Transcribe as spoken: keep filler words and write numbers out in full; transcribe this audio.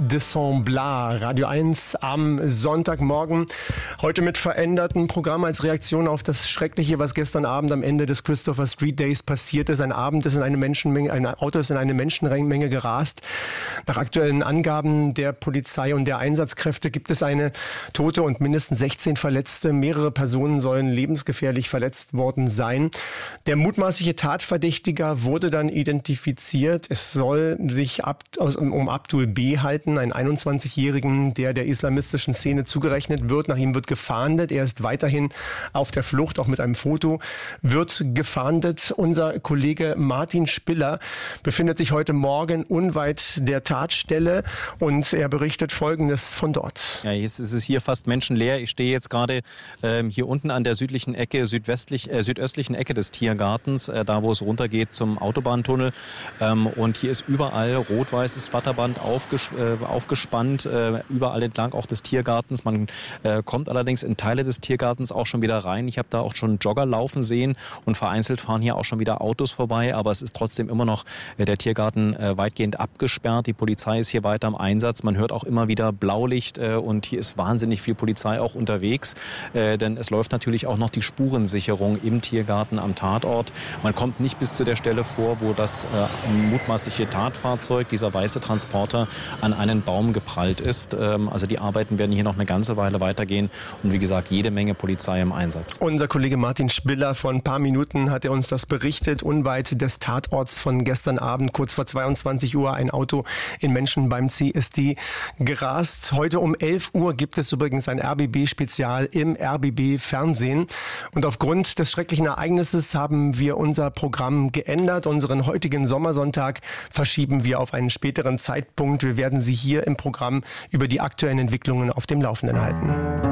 de Semblant, Radio eins am Sonntagmorgen. Heute mit verändertem Programm als Reaktion auf das Schreckliche, was gestern Abend am Ende des Christopher Street Days passiert ist. Ein Abend ist in eine Menschenmenge, ein Auto ist in eine Menschenmenge gerast. Nach aktuellen Angaben der Polizei und der Einsatzkräfte gibt es eine Tote und mindestens sechzehn Verletzte. Mehrere Personen sollen lebensgefährlich verletzt worden sein. Der mutmaßliche Tatverdächtiger wurde dann identifiziert. Es soll sich ab, um Abdul B. halten, einen einundzwanzigjährigen, der der islamistischen Szene zugerechnet wird. Nach ihm wird gefahndet. Er ist weiterhin auf der Flucht, auch mit einem Foto wird gefahndet. Unser Kollege Martin Spiller befindet sich heute Morgen unweit der Tatstelle und er berichtet Folgendes von dort. Ja, jetzt ist es hier fast menschenleer. Ich stehe jetzt gerade ähm, hier unten an der südlichen Ecke, südwestlich, äh, südöstlichen Ecke des Tiergartens, äh, da wo es runtergeht zum Autobahntunnel. Ähm, und hier ist überall rot-weißes Watterband aufges äh, aufgespannt, äh, überall entlang auch des Tiergartens. Man äh, kommt allerdings in Teile des Tiergartens auch schon wieder rein. Ich habe da auch schon Jogger laufen sehen und vereinzelt fahren hier auch schon wieder Autos vorbei. Aber es ist trotzdem immer noch äh, der Tiergarten äh, weitgehend abgesperrt. Die Polizei ist hier weiter im Einsatz. Man hört auch immer wieder Blaulicht äh, und hier ist wahnsinnig viel Polizei auch unterwegs. Äh, denn es läuft natürlich auch noch die Spurensicherung im Tiergarten am Tatort. Man kommt nicht bis zu der Stelle vor, wo das äh, mutmaßliche Tatfahrzeug, dieser weiße Transporter, an einen Baum geprallt ist. Ähm, also die Arbeiten werden hier noch eine ganze Weile weitergehen. Und wie gesagt, jede Menge Polizei im Einsatz. Unser Kollege Martin Spiller, vor ein paar Minuten hat er uns das berichtet. Unweit des Tatorts von gestern Abend, kurz vor zweiundzwanzig Uhr, ein Auto in Menschen beim C S D gerast. Heute um elf Uhr gibt es übrigens ein R B B-Spezial im R B B-Fernsehen. Und aufgrund des schrecklichen Ereignisses haben wir unser Programm geändert. Unseren heutigen Sommersonntag verschieben wir auf einen späteren Zeitpunkt. Wir werden Sie hier im Programm über die aktuellen Entwicklungen auf dem Laufenden halten.